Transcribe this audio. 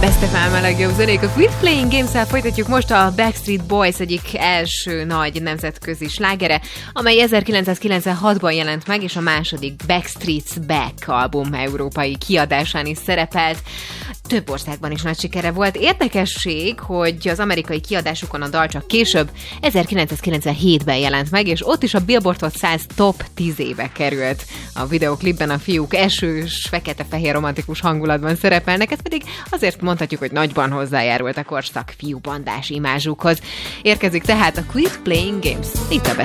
Best.FM a legjobb zenék. A Quit Playing Games-el folytatjuk most a Backstreet Boys egyik első nagy nemzetközi slágere, amely 1996-ban jelent meg, és a második Backstreet's Back album európai kiadásán is szerepelt. Több országban is nagy sikere volt. Érdekesség, hogy az amerikai kiadásukon a dal csak később, 1997-ben jelent meg, és ott is a Billboard Hot 100 top 10-ébe került. A videoklipben a fiúk esős, fekete-fehér romantikus hangulatban szerepelnek, ez pedig azért mondhatjuk, hogy nagyban hozzájárult a korszak fiúbandás imázsukhoz. Érkezik tehát a Quit Playing Games itt a